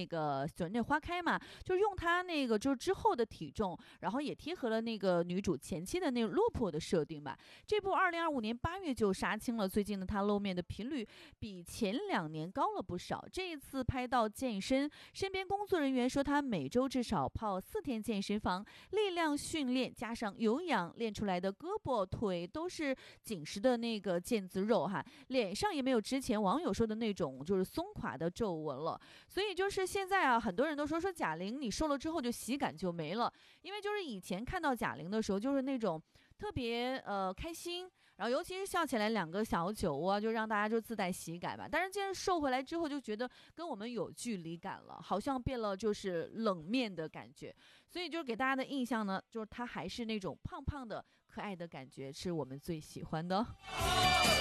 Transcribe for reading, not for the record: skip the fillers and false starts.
那个就那花开嘛，就是用她那个就是之后的体重，然后也贴合了那个女主前期的那个落魄的设定吧。这部2025年8月就杀青了，最近呢她露面的频率比前2年高了不少。这一次拍到健身，身边工作人员说她每周至少泡4天健身房，力量训练加上有氧练出来的胳膊腿都是紧实的那个腱子肉哈，脸上也没有之前网友说的那种就是松垮的皱纹了。所以就是现在啊，很多人都说贾玲你瘦了之后就喜感就没了，因为就是以前看到贾玲的时候就是那种特别开心，然后尤其是笑起来2个小酒窝就让大家就自带喜感吧。但是现在瘦回来之后就觉得跟我们有距离感了，好像变了就是冷面的感觉。所以就是给大家的印象呢，就是她还是那种胖胖的可爱的感觉，是我们最喜欢的。